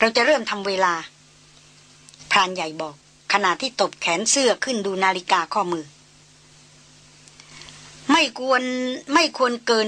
เราจะเริ่มทำเวลาพรานใหญ่บอกขณะที่ตบแขนเสื้อขึ้นดูนาฬิกาข้อมือไม่ควรเกิน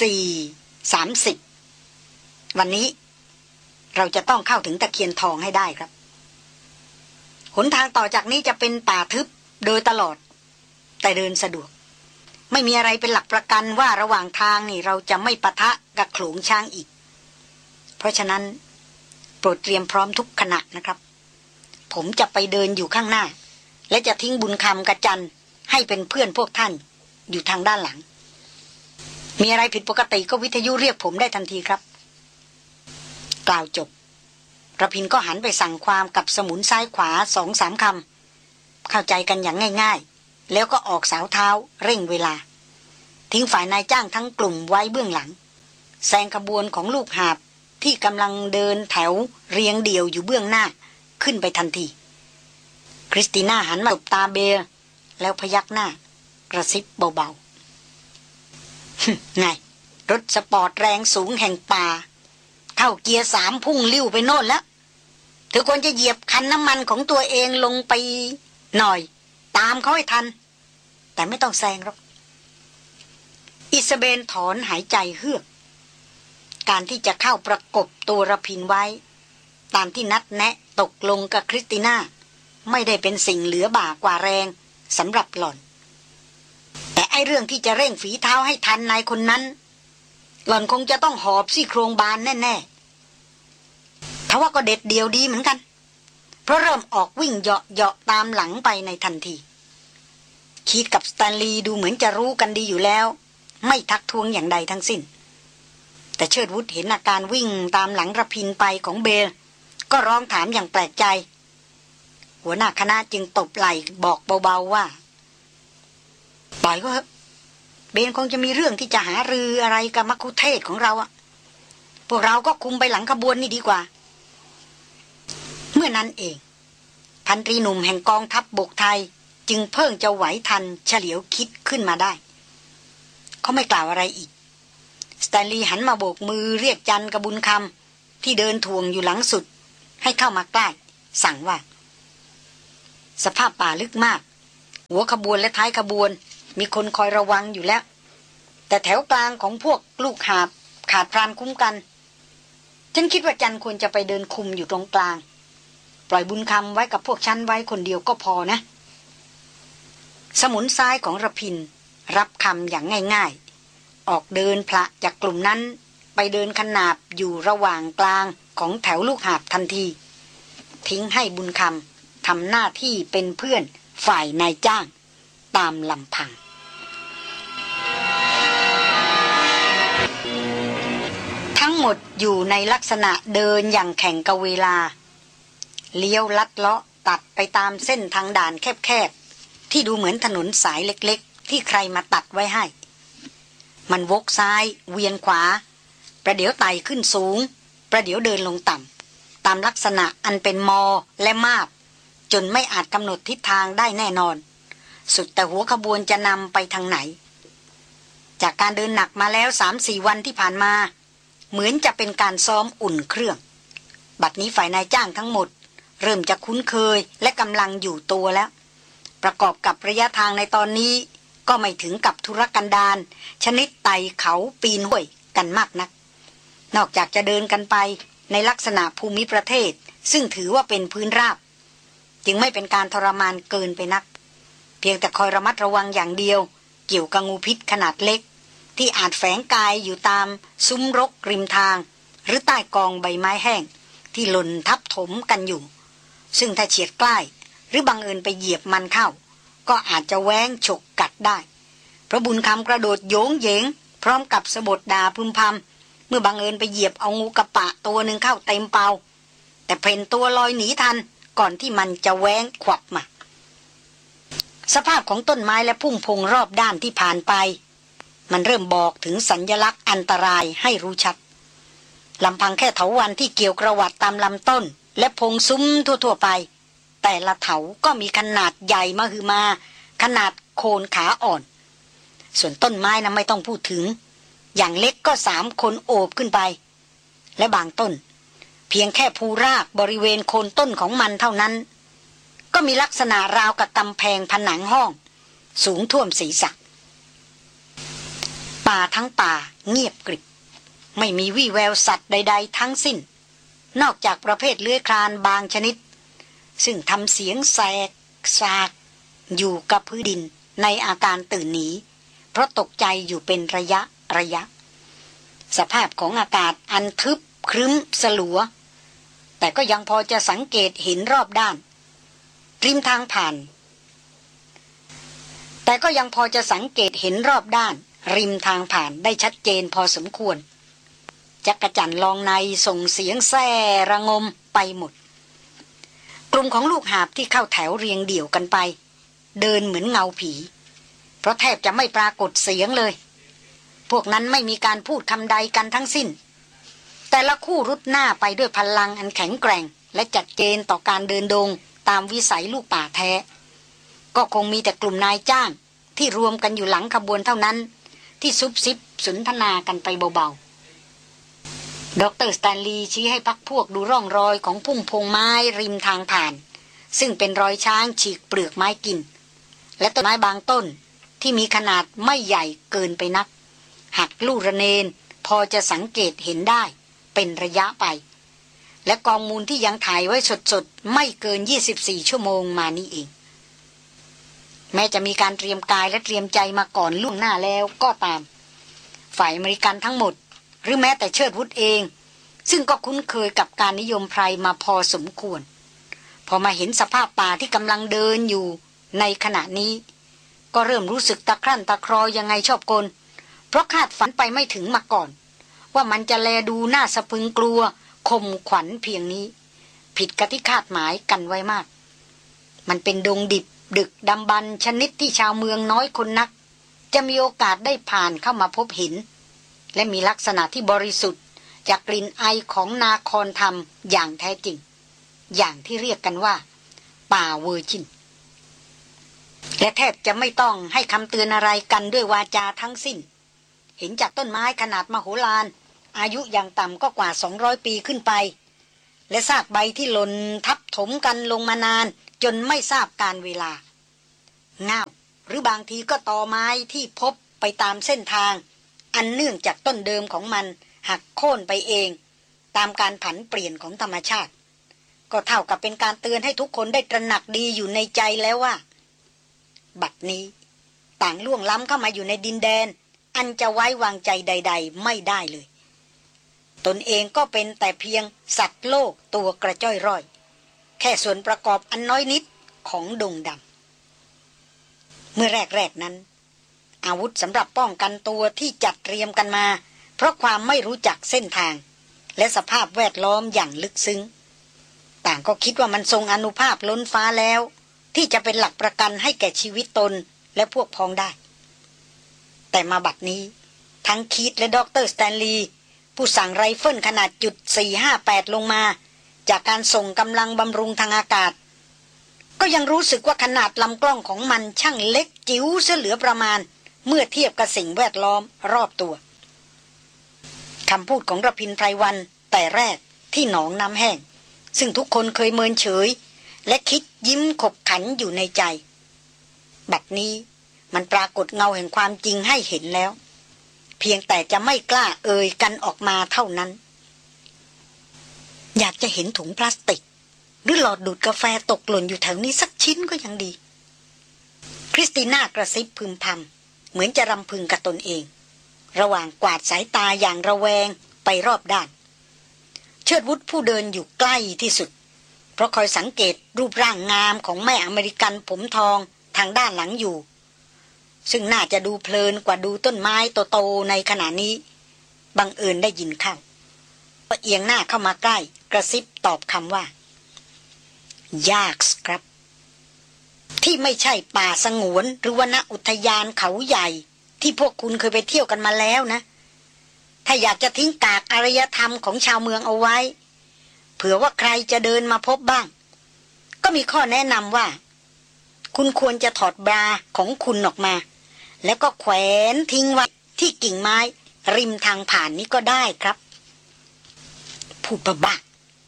14:30วันนี้เราจะต้องเข้าถึงตะเคียนทองให้ได้ครับหนทางต่อจากนี้จะเป็นป่าทึบโดยตลอดแต่เดินสะดวกไม่มีอะไรเป็นหลักประกันว่าระหว่างทางนี่เราจะไม่ปะทะกับโขลงช้างอีกเพราะฉะนั้นโปรดเตรียมพร้อมทุกขณะนะครับผมจะไปเดินอยู่ข้างหน้าและจะทิ้งบุญคำกับจันให้เป็นเพื่อนพวกท่านอยู่ทางด้านหลังมีอะไรผิดปกติก็วิทยุเรียกผมได้ทันทีครับกล่าวจบระพินก็หันไปสั่งความกับสมุนซ้ายขวา 2-3 คำเข้าใจกันอย่างง่ายๆแล้วก็ออกสาวเท้าเร่งเวลาทิ้งฝ่ายนายจ้างทั้งกลุ่มไว้เบื้องหลังแซงขบวนของลูกหาบที่กำลังเดินแถวเรียงเดี่ยวอยู่เบื้องหน้าขึ้นไปทันทีคริสติน่าหันมาตบตาเบลแล้วพยักหน้ากระซิบเบาๆ ไงรถสปอร์ตแรงสูงแห่งป่าเข้าเกียร์3พุ่งลิ้วไปโน่นแล้วเธอควรจะเหยียบคันน้ำมันของตัวเองลงไปหน่อยตามเขาให้ทันแต่ไม่ต้องแซงหรอกอิซาเบลถอนหายใจเฮือกการที่จะเข้าประกบตัวระพินไว้ตามที่นัดแนะตกลงกับคริสติน่าไม่ได้เป็นสิ่งเหลือบ่ากว่าแรงสำหรับหล่อนแต่ไอ้เรื่องที่จะเร่งฝีเท้าให้ทันนายคนนั้นหล่อนคงจะต้องหอบซี่โครงบานแน่ๆทว่าก็เด็ดเดียวดีเหมือนกันเพราะเริ่มออกวิ่งเหาะตามหลังไปในทันทีคีดกับสแตนลีย์ดูเหมือนจะรู้กันดีอยู่แล้วไม่ทักท้วงอย่างใดทั้งสิ้นแต่เชิดวุฒเห็นอาการวิ่งตามหลังระพินไปของเบลก็ร้องถามอย่างแปลกใจหัวหน้าคณะจึงตบไหล่บอกเบาๆว่าปล่อยก็เถอะเบลคงจะมีเรื่องที่จะหารืออะไรกับมัคคุเทศก์ของเราอะพวกเราก็คุมไปหลังขบวนนี่ดีกว่าเมื่อนั้นเองพันตรีหนุ่มแห่งกองทัพบกไทยจึงเพิ่งจะไหวทันเฉลียวคิดขึ้นมาได้เขาไม่กล่าวอะไรอีกสแตนลีย์หันมาโบกมือเรียกจันกับบุญคำที่เดินทวงอยู่หลังสุดให้เข้ามาใกล้สั่งว่าสภาพป่าลึกมากหัวขบวนและท้ายขบวนมีคนคอยระวังอยู่แล้วแต่แถวกลางของพวกลูกหาบขาดพรานคุ้มกันฉันคิดว่าจันควรจะไปเดินคุมอยู่ตรงกลางปล่อยบุญคำไว้กับพวกฉันไว้คนเดียวก็พอนะสมุนซ้ายของระพินรับคำอย่างง่ายๆออกเดินพละจากกลุ่มนั้นไปเดินขนาบอยู่ระหว่างกลางของแถวลูกหาบทันทีทิ้งให้บุญคำทำหน้าที่เป็นเพื่อนฝ่ายนายจ้างตามลำพังทั้งหมดอยู่ในลักษณะเดินอย่างแข่งกับเวลาเลี้ยวลัดเลาะตัดไปตามเส้นทางด่านแคบๆที่ดูเหมือนถนนสายเล็กๆที่ใครมาตัดไว้ให้มันวกซ้ายเวียนขวาประเดี๋ยวไต่ขึ้นสูงประเดี๋ยวเดินลงต่ำตามลักษณะอันเป็นมอและมาบจนไม่อาจกำหนดทิศทางได้แน่นอนสุดแต่หัวขบวนจะนำไปทางไหนจากการเดินหนักมาแล้ว 3-4 วันที่ผ่านมาเหมือนจะเป็นการซ้อมอุ่นเครื่องบัดนี้ฝ่ายนายจ้างทั้งหมดเริ่มจะคุ้นเคยและกำลังอยู่ตัวแล้วประกอบกับระยะทางในตอนนี้ก็ไม่ถึงกับทุรกันดารชนิดไต่เขาปีนห้วยกันมากนักนอกจากจะเดินกันไปในลักษณะภูมิประเทศซึ่งถือว่าเป็นพื้นราบจึงไม่เป็นการทรมานเกินไปนักเพียงแต่คอยระมัดระวังอย่างเดียวเกี่ยวกับงูพิษขนาดเล็กที่อาจแฝงกายอยู่ตามซุ้มรกริมทางหรือใต้กองใบไม้แห้งที่หล่นทับถมกันอยู่ซึ่งถ้าเฉียดใกล้หรือบังเอิญไปเหยียบมันเข้าก็อาจจะแว้งฉกกัดได้เพราะบุญคำกระโดดโยงเหยงพร้อมกับสะบดด่าพึมพำเมื่อบังเอิญไปเหยียบเอางูกระปะตัวหนึ่งเข้าเต็มเป่าแต่เพ่นตัวลอยหนีทันก่อนที่มันจะแว้งขวับมาสภาพของต้นไม้และพุ่มพงรอบด้านที่ผ่านไปมันเริ่มบอกถึงสัญลักษณ์อันตรายให้รู้ชัดลำพังแค่เถาวัลย์ที่เกี่ยวกระวัดตามลำต้นและพงซุ้มทั่วๆไปแต่ละเถาก็มีขนาดใหญ่มหึมาขนาดโคนขาอ่อนส่วนต้นไม้นะไม่ต้องพูดถึงอย่างเล็กก็3 คนโอบขึ้นไปและบางต้นเพียงแค่ภูรากบริเวณโคนต้นของมันเท่านั้นก็มีลักษณะราวกับกำแพงผนังห้องสูงท่วมศีรษะป่าทั้งป่าเงียบกริบไม่มีวี่แววสัตว์ใดๆทั้งสิ้นนอกจากประเภทเลื้อยคลานบางชนิดซึ่งทำเสียงแสกซากอยู่กับพื้นดินในอาการตื่นหนีเพราะตกใจอยู่เป็นระยะสภาพของอากาศอันทึบครึ้มสลัวแต่ก็ยังพอจะสังเกตเห็นรอบด้านริมทางผ่านริมทางผ่านได้ชัดเจนพอสมควรจักจั่นลองในส่งเสียงแซ่ระงมไปหมดกลุ่มของลูกหาบที่เข้าแถวเรียงเดี่ยวกันไปเดินเหมือนเงาผีเพราะแทบจะไม่ปรากฏเสียงเลยพวกนั้นไม่มีการพูดคำใดกันทั้งสิ้นแต่ละคู่รุดหน้าไปด้วยพลังอันแข็งแกร่งและจัดเจนต่อการเดินดงตามวิสัยลูกป่าแท้ก็คงมีแต่กลุ่มนายจ้างที่รวมกันอยู่หลังขบวนเท่านั้นที่ซุบซิบสนทนากันไปเบาๆดร.สแตนลีย์ชี้ให้พักพวกดูร่องรอยของพุ่มพงไม้ริมทางผ่านซึ่งเป็นรอยช้างฉีกเปลือกไม้กินและต้นไม้บางต้นที่มีขนาดไม่ใหญ่เกินไปนักหักลู่ระเนนพอจะสังเกตเห็นได้เป็นระยะไปและกองมูลที่ยังถ่ายไว้สดๆไม่เกิน24ชั่วโมงมานี่เองแม้จะมีการเตรียมกายและเตรียมใจมาก่อนล่วงหน้าแล้วก็ตามฝ่ายอเมริกันทั้งหมดหรือแม้แต่เชิดวุฒเองซึ่งก็คุ้นเคยกับการนิยมไพรมาพอสมควรพอมาเห็นสภาพป่าที่กำลังเดินอยู่ในขณะนี้ก็เริ่มรู้สึกตะครั่นตะครอยังไงชอบกลเพราะคาดฝันไปไม่ถึงมาก่อนว่ามันจะแลดูน่าสะพรึงกลัวข่มขวัญเพียงนี้ผิดกับที่คาดหมายกันไว้มากมันเป็นดงดิบดึกดำบรรพ์ชนิดที่ชาวเมืองน้อยคนนักจะมีโอกาสได้ผ่านเข้ามาพบเห็นและมีลักษณะที่บริสุทธิ์จากกลิ่นไอของนาครธรรมอย่างแท้จริงอย่างที่เรียกกันว่าป่าเวอร์จินและแทบจะไม่ต้องให้คำเตือนอะไรกันด้วยวาจาทั้งสิ้นเห็นจากต้นไม้ขนาดมโหฬารอายุอย่างต่ำก็กว่า200ปีขึ้นไปและซากใบที่หล่นทับถมกันลงมานานจนไม่ทราบการเวลาง่ามหรือบางทีก็ตอไม้ที่พบไปตามเส้นทางอันเนื่องจากต้นเดิมของมันหักโค่นไปเองตามการผันเปลี่ยนของธรรมชาติก็เท่ากับเป็นการเตือนให้ทุกคนได้ตระหนักดีอยู่ในใจแล้วว่าบัดนี้ต่างล่วงล้ำเข้ามาอยู่ในดินแดนอันจะไว้วางใจใดๆไม่ได้เลยตนเองก็เป็นแต่เพียงสัตว์โลกตัวกระจ้อยร่อยแค่ส่วนประกอบอันน้อยนิดของดงดำเมื่อแรกๆนั้นอาวุธสำหรับป้องกันตัวที่จัดเตรียมกันมาเพราะความไม่รู้จักเส้นทางและสภาพแวดล้อมอย่างลึกซึ้งต่างก็คิดว่ามันทรงอานุภาพล้นฟ้าแล้วที่จะเป็นหลักประกันให้แก่ชีวิตตนและพวกพ้องได้แต่มาบัดนี้ทั้งคีตและดร.สแตนลีย์ผู้สั่งไรเฟิลขนาดจุด458ลงมาจากการส่งกำลังบำรุงทางอากาศก็ยังรู้สึกว่าขนาดลำกล้องของมันช่างเล็กจิ๋วเสียเหลือประมาณเมื่อเทียบกับสิ่งแวดล้อมรอบตัวคำพูดของระพินไพรวันแต่แรกที่หนองน้ำแห้งซึ่งทุกคนเคยเมินเฉยและคิดยิ้มขบขันอยู่ในใจบัดนี้มันปรากฏเงาแห่งความจริงให้เห็นแล้วเพียงแต่จะไม่กล้าเอ่ยกันออกมาเท่านั้นอยากจะเห็นถุงพลาสติกหรือหลอดดูดกาแฟตกหล่นอยู่แถวนี้สักชิ้นก็ยังดีคริสติน่ากระซิบพึมพำเหมือนจะรำพึงกับตนเองระหว่างกวาดสายตาอย่างระแวงไปรอบด้านเชิดวุฒผู้เดินอยู่ใกล้ที่สุดเพราะคอยสังเกตรูปร่างงามของแม่อเมริกันผมทองทางด้านหลังอยู่ซึ่งน่าจะดูเพลินกว่าดูต้นไม้โตๆในขณะนี้บังเอิญได้ยินเข้าก็เอียงหน้าเข้ามาใกล้กระซิบตอบคำว่ายากครับที่ไม่ใช่ป่าสงวนหรือวณอุทยานเขาใหญ่ที่พวกคุณเคยไปเที่ยวกันมาแล้วนะถ้าอยากจะทิ้งกากอารยธรรมของชาวเมืองเอาไว้เผื่อว่าใครจะเดินมาพบบ้างก็มีข้อแนะนำว่าคุณควรจะถอดบราของคุณออกมาแล้วก็แขวนทิ้งไว้ที่กิ่งไม้ริมทางผ่านนี้ก็ได้ครับพูดบ้า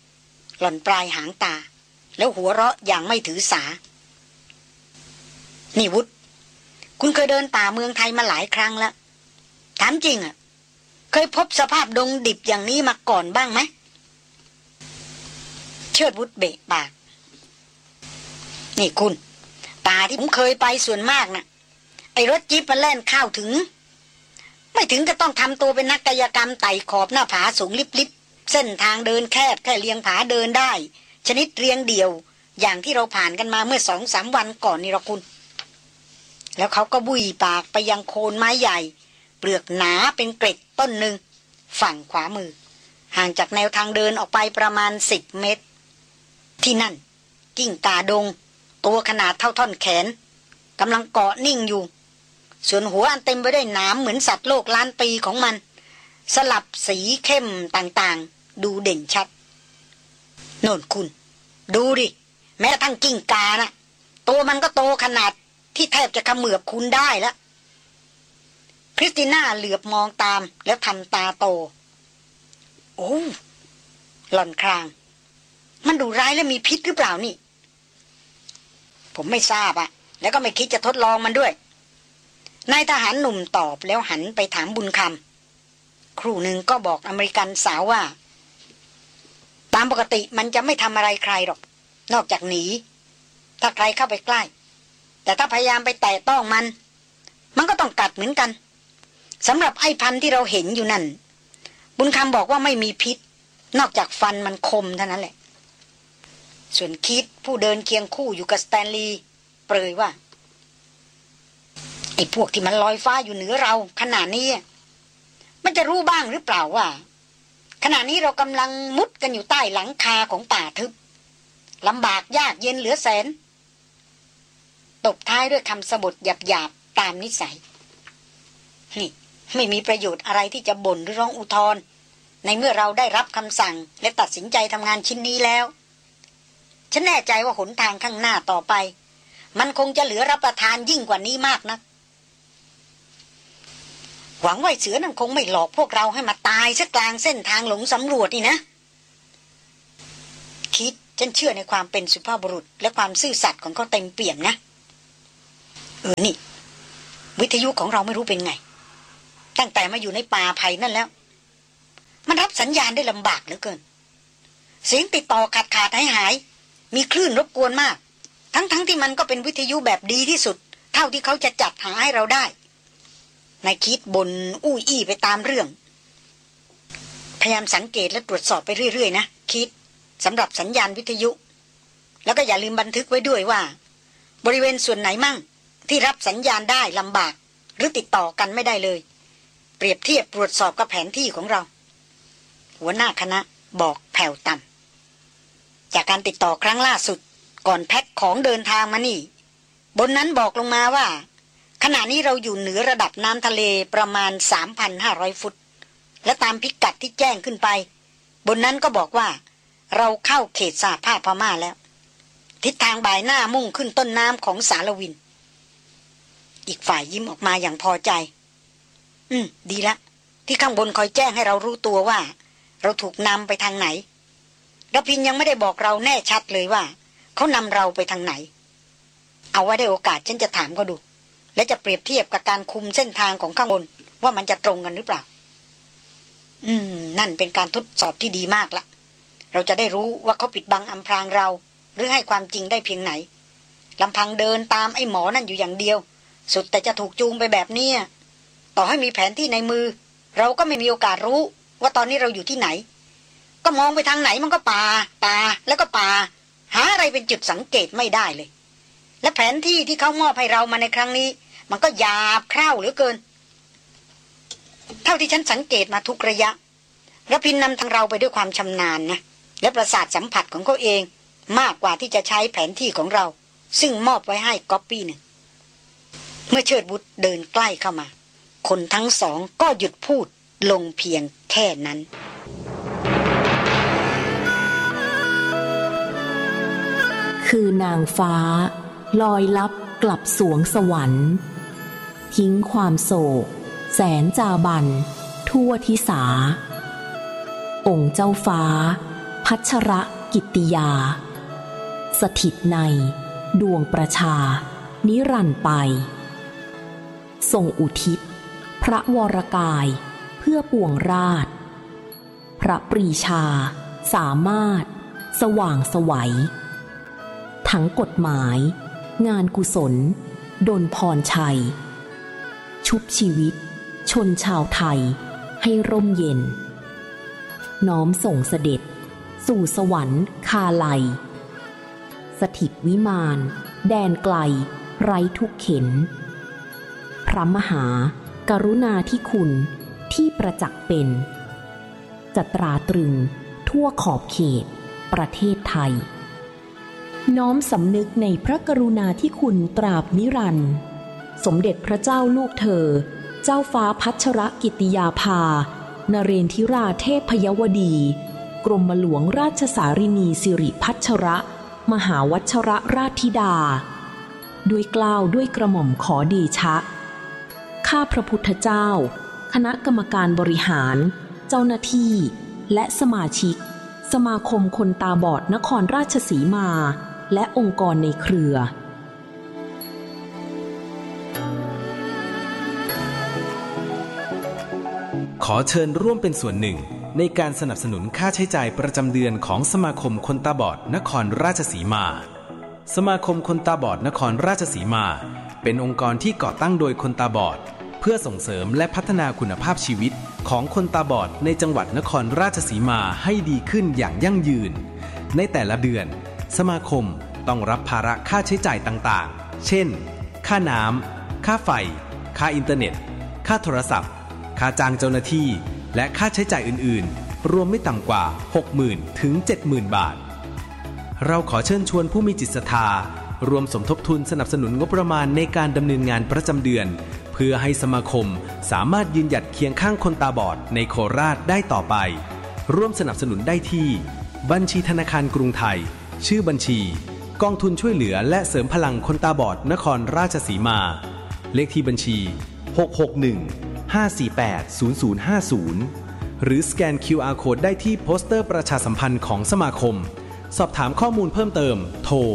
หล่อนปลายหางตาแล้วหัวเราะอย่างไม่ถือสานี่วุฒคุณเคยเดินป่าเมืองไทยมาหลายครั้งแล้วถามจริงอ่ะเคยพบสภาพดงดิบอย่างนี้มาก่อนบ้างไหมเชิดวุฒเบะปากนี่คุณป่าที่ผมเคยไปส่วนมากน่ะไอ้รถจิ๊บมันแล่นเข้าถึงไม่ถึงก็ต้องทำตัวเป็นนักกายกรรมไต่ขอบหน้าผาสูงลิบๆเส้นทางเดินแคบแค่เลียงผาเดินได้ชนิดเรียงเดี่ยวอย่างที่เราผ่านกันมาเมื่อ 2-3 วันก่อนนี่หรอกคุณแล้วเขาก็บุยปากไปยังโคนไม้ใหญ่เปลือกหนาเป็นเกล็ดต้นหนึ่งฝั่งขวามือห่างจากแนวทางเดินออกไปประมาณ10 เมตรที่นั่นกิ้งก่าดงตัวขนาดเท่าท่อนแขนกำลังเกาะนิ่งอยู่ส่วนหัวอันเต็มไปด้วยหนามเหมือนสัตว์โลกล้านปีของมันสลับสีเข้มต่างๆดูเด่นชัดโน่นคุณดูดิแม้กระทั่งกิ้งก่านะตัวมันก็โตขนาดที่แทบจะเขมือบคุณได้แล้วคริสติน่าเหลือบมองตามแล้วทำตาโตโอ้หล่อนครางมันดุร้ายและมีพิษหรือเปล่านี่ผมไม่ทราบอะแล้วก็ไม่คิดจะทดลองมันด้วยนายทหารหนุ่มตอบแล้วหันไปถามบุญคำครู่หนึ่งก็บอกอเมริกันสาวว่าตามปกติมันจะไม่ทำอะไรใครหรอกนอกจากหนีถ้าใครเข้าไปใกล้แต่ถ้าพยายามไปแตะต้องมันก็ต้องกัดเหมือนกันสำหรับไอ้พันธุ์ที่เราเห็นอยู่นั่นบุญคำบอกว่าไม่มีพิษนอกจากฟันมันคมเท่านั้นแหละส่วนคิดผู้เดินเคียงคู่อยู่กับสแตนลีย์เปรยว่าไอ้พวกที่มันลอยฟ้าอยู่เหนือเราขณะนี้มันจะรู้บ้างหรือเปล่าว่าขณะนี้เรากำลังมุดกันอยู่ใต้หลังคาของป่าทึบลำบากยากเย็นเหลือแสนตบท้ายด้วยคำสบถหยาบๆตามนิสัยนี่ไม่มีประโยชน์อะไรที่จะบ่นหรือร้องอุทธรณ์ในเมื่อเราได้รับคำสั่งและตัดสินใจทำงานชิ้นนี้แล้วฉันแน่ใจว่าหนทางข้างหน้าต่อไปมันคงจะเหลือรับประทานยิ่งกว่านี้มากนักหวังว่าเสือนั่นคงไม่หลอกพวกเราให้มาตายซะกลางเส้นทางหลงสำรวจนี่นะคิดฉันเชื่อในความเป็นสุภาพบุรุษและความซื่อสัตย์ของเขาเต็มเปี่ยมนะนี่วิทยุของเราไม่รู้เป็นไงตั้งแต่มาอยู่ในป่าไผ่นั่นแล้วมันรับสัญญาณได้ลำบากเหลือเกินเสียงติดต่อขาดหายมีคลื่นรบกวนมากทั้งที่มันก็เป็นวิทยุแบบดีที่สุดเท่าที่เขาจะจัดหาให้เราได้นายคิดบ่นอู้อี้ไปตามเรื่องพยายามสังเกตและตรวจสอบไปเรื่อยๆนะคิดสำหรับสัญญาณวิทยุแล้วก็อย่าลืมบันทึกไว้ด้วยว่าบริเวณส่วนไหนมั่งที่รับสัญญาณได้ลำบากหรือติดต่อกันไม่ได้เลยเปรียบเทียบตรวจสอบกับแผนที่ของเราหัวหน้าคณะบอกแผ่วต่ำจากการติดต่อครั้งล่าสุดก่อนแพ็คของเดินทางมานี่บนนั้นบอกลงมาว่าขณะนี้เราอยู่เหนือระดับน้ำทะเลประมาณ 3,500 ฟุตและตามพิกัดที่แจ้งขึ้นไปบนนั้นก็บอกว่าเราเข้าเขตสหภาพพม่าแล้วทิศทางบ่ายหน้ามุ่งขึ้นต้นน้ำของสารวินอีกฝ่ายยิ้มออกมาอย่างพอใจดีละที่ข้างบนคอยแจ้งให้เรารู้ตัวว่าเราถูกนำไปทางไหนระพินยังไม่ได้บอกเราแน่ชัดเลยว่าเขานำเราไปทางไหนเอาไว้ได้โอกาสฉันจะถามเขาดูและจะเปรียบเทียบกับการคุมเส้นทางของข้างบนว่ามันจะตรงกันหรือเปล่านั่นเป็นการทดสอบที่ดีมากละเราจะได้รู้ว่าเขาปิดบังอำพรางเราหรือให้ความจริงได้เพียงไหนลำพังเดินตามไอ้หมอนั่นอยู่อย่างเดียวสุดแต่จะถูกจูงไปแบบนี้ต่อให้มีแผนที่ในมือเราก็ไม่มีโอกาสรู้ว่าตอนนี้เราอยู่ที่ไหนก็มองไปทางไหนมันก็ป่าแล้วก็ป่าหาอะไรเป็นจุดสังเกตไม่ได้เลยและแผนที่ที่เขามอบให้เรามาในครั้งนี้มันก็หยาบคร่าวเหลือเกินเท่าที่ฉันสังเกตมาทุกระยะระพินนำทางเราไปด้วยความชำนาญนะและประสาทสัมผัสของเขาเองมากกว่าที่จะใช้แผนที่ของเราซึ่งมอบไว้ให้ก๊อปปี้หนึ่งเมื่อเชิดบุตรเดินใกล้เข้ามาคนทั้งสองก็หยุดพูดลงเพียงแค่นั้นคือนางฟ้าลอยลับกลับสวงสวรรค์ทิ้งความโศกแสนจาบันทั่วทิสาองค์เจ้าฟ้าพัชระกิตติยาสถิตในดวงประชานิรันดร์ไปทรงอุทิศพระวรกายเพื่อปวงราชพระปรีชาสามารถสว่างไสวทั้งกฎหมายงานกุศลดลพรชัยชุบชีวิตชนชาวไทยให้ร่มเย็นน้อมส่งเสด็จสู่สวรรค์คาไลสถิตวิมานแดนไกลไร้ทุกเข็ญพระมหากรุณาธิคุณที่ประจักษ์เป็นจะตราตรึงทั่วขอบเขตประเทศไทยน้อมสำนึกในพระกรุณาธิคุณตราบนิรันดร์สมเด็จพระเจ้าลูกเธอเจ้าฟ้าพัชรกิติยาภานเรนทิราเทพยวดีกรมหลวงราชสารินีสิริพัชรมหาวัชรราชธิดาด้วยเกล้าด้วยกระหม่อมขอเดชะข้าพระพุทธเจ้าคณะกรรมการบริหารเจ้าหน้าที่และสมาชิกสมาคมคนตาบอดนครราชสีมาและองค์กรในเครือขอเชิญร่วมเป็นส่วนหนึ่งในการสนับสนุนค่าใช้จ่ายประจำเดือนของสมาคมคนตาบอดนครราชสีมาสมาคมคนตาบอดนครราชสีมาเป็นองค์กรที่ก่อตั้งโดยคนตาบอดเพื่อส่งเสริมและพัฒนาคุณภาพชีวิตของคนตาบอดในจังหวัดนครราชสีมาให้ดีขึ้นอย่างยั่งยืนในแต่ละเดือนสมาคมต้องรับภาระค่าใช้จ่ายต่างๆเช่นค่าน้ำค่าไฟค่าอินเทอร์เน็ตค่าโทรศัพท์ค่าจ้างเจ้าหน้าที่และค่าใช้จ่ายอื่นๆรวมไม่ต่ำกว่า 60,000 ถึง 70,000 บาทเราขอเชิญชวนผู้มีจิตศรัทธารวมสมทบทุนสนับสนุนงบประมาณในการดำเนินงานประจำเดือนเพื่อให้สมาคมสามารถยืนหยัดเคียงข้างคนตาบอดในโคราชได้ต่อไปร่วมสนับสนุนได้ที่บัญชีธนาคารกรุงไทยชื่อบัญชีกองทุนช่วยเหลือและเสริมพลังคนตาบอดนครราชสีมาเลขที่บัญชี661-548-0050หรือสแกน QR Code ได้ที่โปสเตอร์ประชาสัมพันธ์ของสมาคมสอบถามข้อมูลเพิ่มเติมโทร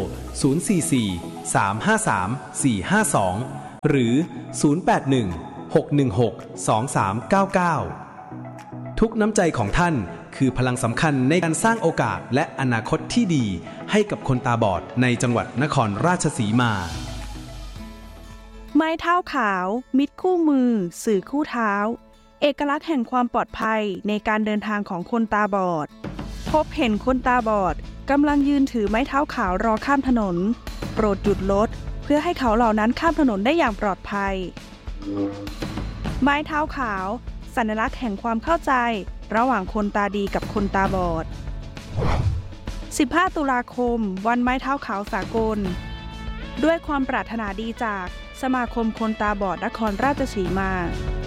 044-353-452หรือ081-616-2399ทุกน้ำใจของท่านคือพลังสำคัญในการสร้างโอกาสและอนาคตที่ดีให้กับคนตาบอดในจังหวัดนครราชสีมาไม้เท้าขาวมิตรคู่มือสื่อคู่เท้าเอกลักษณ์แห่งความปลอดภัยในการเดินทางของคนตาบอดพบเห็นคนตาบอดกำลังยืนถือไม้เท้าขาวรอข้ามถนนโปรดหยุดรถเพื่อให้เขาเหล่านั้นข้ามถนนได้อย่างปลอดภัยไม้เท้าขาวสัญลักษณ์แห่งความเข้าใจระหว่างคนตาดีกับคนตาบอด15 ตุลาคมวันไม้เท้าขาวสากลด้วยความปรารถนาดีจากสมาคมคนตาบอดนครราชสีมา